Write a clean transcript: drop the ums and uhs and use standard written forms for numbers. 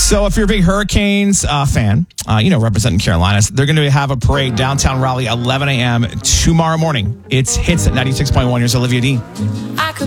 So if you're a big Hurricanes fan, representing Carolinas, they're going to have a parade downtown Raleigh, 11 a.m. tomorrow morning. It's Hits at 96.1. Here's Olivia Dean.